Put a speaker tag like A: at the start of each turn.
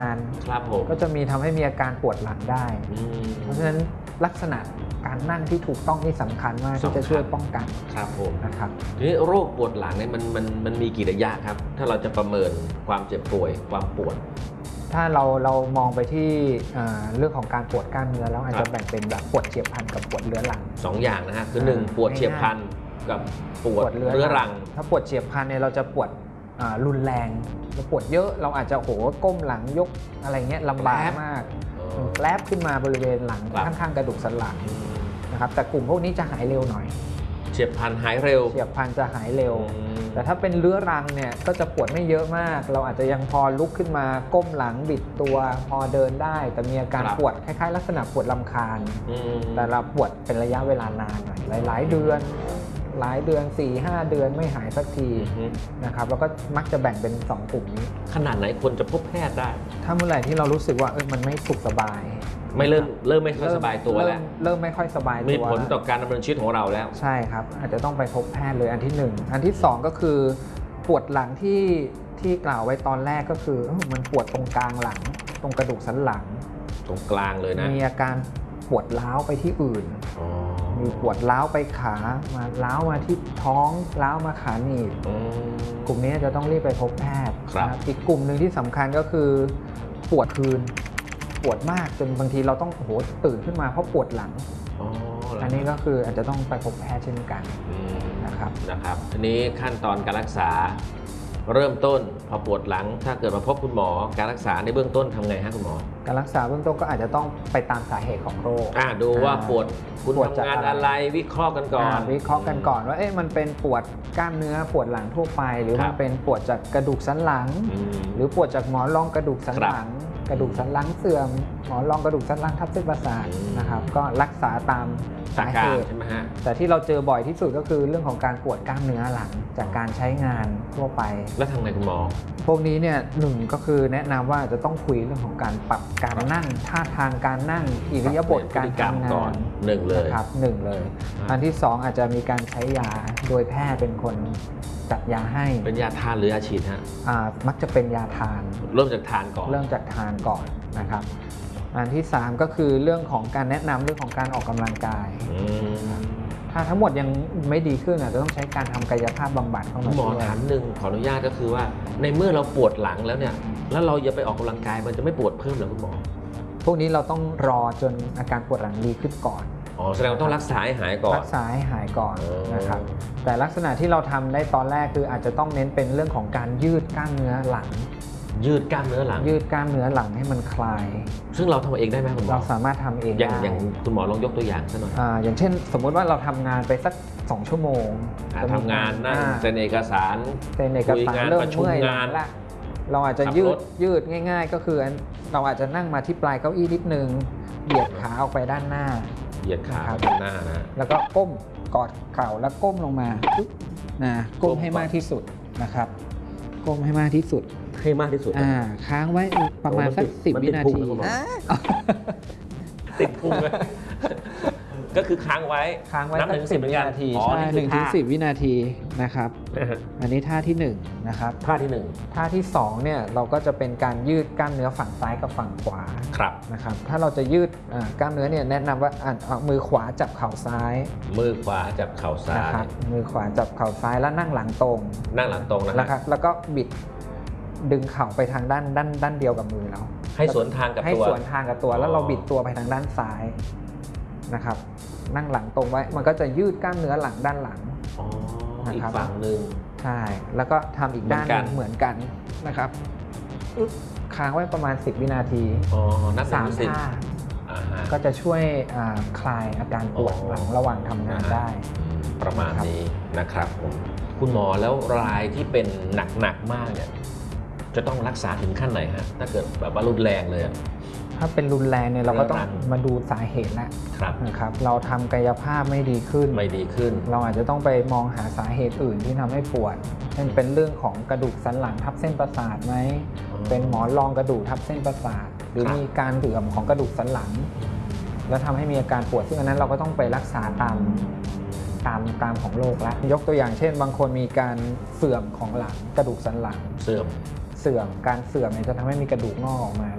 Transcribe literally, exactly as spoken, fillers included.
A: าน
B: ครับผม
A: ก็จะมีทำให้มีอาการปวดหลังได้เพราะฉะนั้นลักษณะการนั่งที่ถูกต้องนี่สำคัญมากที่จะช่วยป้องกัน
B: ครับผม
A: นะครับ
B: ทีนี้โรคปวดหลังเนี่ยมันมันมันมีกี่ระยะครับถ้าเราจะประเมินความเจ็บป่วยความปวด
A: ถ้าเราเรามองไปที่เรื่องของการปวดกล้ามเนื้อแล้วอาจจะแบ่งเป็นแบบปวดเฉียบพลันกับปวดเรื้อรัง
B: สองอย่างนะฮะคือหนึ่งปวดเฉียบพลันกับปวดเรื้อรัง
A: ถ้าปวดเฉียบพลันเนี่ยเราจะปวดรุนแรงเราปวดเยอะเราอาจจะโหก้มหลังยกอะไรเงี้ยลำบากมากแลบขึ้นมาบริเวณหลังข้างๆกระดูกสันหลังนะครับแต่กลุ่มพวกนี้จะหายเร็วหน่อย
B: เฉียบพลันหายเร็ว
A: เฉียบพลันจะหายเร็วแต่ถ้าเป็นเรื้อรังเนี่ยก็จะปวดไม่เยอะมากเราอาจจะยังพอลุกขึ้นมาก้มหลังบิดตัวพอเดินได้แต่มีอาการปวดคล้ายๆลักษณะปวดลำคาญแต่เราปวดเป็นระยะเวลานานหน่อยหลายๆเดือนหลายเดือน สี่ห้า เดือนไม่หายสักทีนะครับแล้วก็มักจะแบ่งเป็นสองกลุ่มนี้
B: ขนาดไหนควรจะพบแพทย์ได้
A: ถ้าเมื่อไหร่ที่เรารู้สึกว่าเออมันไม่สุขสบาย
B: ไม่เริ่มเริ่มไม่ค่อยสบายตัวแล้ว
A: เริ่มไม่ค่อยสบายตัว
B: มีผลต่อการดำเนินชีวิตของเราแล้ว
A: ใช่ครับอาจจะต้องไปพบแพทย์เลยอันที่หนึ่งอันที่สองก็คือปวดหลังที่ที่กล่าวไว้ตอนแรกก็คือมันปวดตรงกลางหลังตรงกระดูกสันหลัง
B: ตรงกลางเลยนะ
A: มีอาการปวดร้าวไปที่อื่นมีปวดร้าวไปขามาร้าวมาที่ท้องร้าวมาขาหนีบกลุ่มนี้จะต้องรีบไปพบแพทย์อีกกลุ่มหนึ่งที่สำคัญก็คือปวดคืนปวดมากจนบางทีเราต้องโอ้โหตื่นขึ้นมาเพราะปวดหลังอันนี้ก็คืออาจจะต้องไปพบแพทย์เช่นกันนะครับ
B: นะครับทีนี้ขั้นตอนการรักษาเริ่มต้นพอปวดหลังถ้าเกิดมาพบคุณหมอการรักษาในเบื้องต้นทำไงฮะคุณหมอ
A: การรักษาเบื้องต้นก็อาจจะต้องไปตามสาเหตุของโรค
B: อ่าดูว่าปวดคุณทำงานอะไรวิเคราะห์กันก่อน
A: วิเคราะห์กันก่อนว่าเอ๊ะมันเป็นปวดกล้ามเนื้อปวดหลังทั่วไปหรือมันเป็นปวดจากกระดูกสันหลังหรือปวดจากหมอนรองกระดูกสันหลังกระดูกสันหลังเสื่อมหมอนรองกระดูกสันหลังทับเส้นประสาทนะครับก็รักษาตามสาเหตุแต่ที่เราเจอบ่อยที่สุดก็คือเรื่องของการปวดกล้ามเนื้อหลังจากการใช้งานทั่วไป
B: แล้วทำไงคุณหมอ
A: พวกนี้เนี่ยหนึ่งก็คือแนะนำว่าจะต้องคุยเรื่องของการปรับการนั่งท่าทางการนั่งอิริยาบถการทำงาน
B: หนึ่งเลย
A: ครับหนึ่งเลยอันที่สองอาจจะมีการใช้ยาโดยแพทย์เป็นคนจัดยาให้
B: เป็นยาทานหรือยาฉีดฮะ
A: มักจะเป็นยาทาน
B: เริ่มจากทานก่อน
A: เริ่มจากทานก่อนนะครับอันที่สามก็คือเรื่องของการแนะนำเรื่องของการออกกำลังกายถ้าทั้งหมดยังไม่ดีขึ้นอาจจะต้องใช้การทำกายภาพบำบัดเข้ามา
B: หมอถามหนึ่งขออนุญาตก็คือว่าในเมื่อเราปวดหลังแล้วเนี่ยแล้วเราอย่าไปออกกำลังกายมันจะไม่ปวดเพิ่มหรอคุณหมอ
A: พวกนี้เราต้องรอจนอาการปวดหลังดีขึ้นก่อน
B: อ๋อแสดงว่าต้องรักษาให้หายก่อน
A: รักษาให้หายก่อนนะครับแต่ลักษณะที่เราทำได้ตอนแรกคืออาจจะต้องเน้นเป็นเรื่องของการยืดกล้ามเนื้อหลัง
B: ยืดกล้ามเนื้อหลัง
A: ยืดกล้ามเนื้อหลังให้มันคลาย
B: ซึ่งเราทำเองได้ไหมคุณหมอ
A: เราสามารถทำเอง
B: ได้อย่างคุณหมอลองยกตัวอย่างสักหน่อย
A: อ่าอย่างเช่นสมมติว่าเราทำงานไปสักสองชั่วโมง
B: ทำงานนั่งเซ็นเอกสาร
A: เซ็นเอกสารเริ่มเมื่อยแล้วเราอาจจะยืดยืดง่ายๆก็คือเราอาจจะนั่งมาที่ปลายเก้าอี้นิดนึงเหยียดขาออกไปด้านหน้า
B: เหยียดขาด้านหน้านะ
A: แล้วก็ก้มกอดเข่าแล้วก้มลงมานะก้มให้มากที่สุดนะครับก้มให้มากที่สุด
B: ให้มากที่สุด
A: อ่าค้างไว้ประมาณสักสิบวินาที
B: ติดพุงเลยก็คือค้างไว้
A: ค้างไว้สักสิบวินาทีใช่หนึ่งถึงสิบวินาทีนะครับอันนี้ท่าที่หนึ่งนะครับ
B: ท่าที่หนึ่ง
A: ท่าที่สองเนี่ยเราก็จะเป็นการยืดกล้ามเนื้อฝั่งซ้ายกับฝั่งขวา
B: ครับ
A: นะครับถ้าเราจะยืดกล้ามเนื้อเนี่ยแนะนำว่าเอามือขวาจับเข่าซ้าย
B: มือขวาจับเข่าซ้าย
A: มือขวาจับเข่าซ้ายแล้วนั่งหลังตรง
B: นั่งหลังตรงนะครับ
A: แล้วก็บิดดึงเข่าไปทางด้านด้านด้านเดียวกับมือเรา
B: ให้สวนทางกับตัว
A: ให้สวนทางกับตัวแล้วเราบิดตัวไปทางด้านซ้ายนะครับนั่งหลังตรงไว้มันก็จะยืดกล้ามเนื้อหลังด้านหลัง
B: อ๋ออีกฝั่งหนึ่ง
A: ใช่แล้วก็ทำอีกด้านเหมือนกันนะครับค้างไว้ประมาณสิบวินาที
B: อ๋อนับ
A: สามท่าก็จะช่วยคลายอาการปวดหลังระหว่างทำงานได้
B: ประมาณนี้นะครับผมคุณหมอแล้วรายที่เป็นหนักๆมากเนี่ยจะต้องรักษาถึงขั้นไหนฮะถ้าเกิดแบบว่ารุนแรงเลย
A: ถ้าเป็นรุนแรงเนี่ยเราก็ต้องมาดูสาเหตุแล้วนะครับเราทำกายภาพไม่ดีขึ้น
B: ไม่ดีขึ้น
A: เราอาจจะต้องไปมองหาสาเหตุอื่นที่ทำให้ปวดเช่นเป็นเรื่องของกระดูกสันหลังทับเส้นประสาทไหมเป็นหมอนรองกระดูกทับเส้นประสาทหรือมีการเสื่อมของกระดูกสันหลังแล้วทำให้มีอาการปวดซึ่งอันนั้นเราก็ต้องไปรักษาตามตามตามของโรคแล้วยกตัวอย่างเช่นบางคนมีการเสื่อมของหลังกระดูกสันหลัง
B: เสื่อม
A: เสื่อมการเสื่อมเนี่ยจะทำให้มีกระดูกงอกออกมา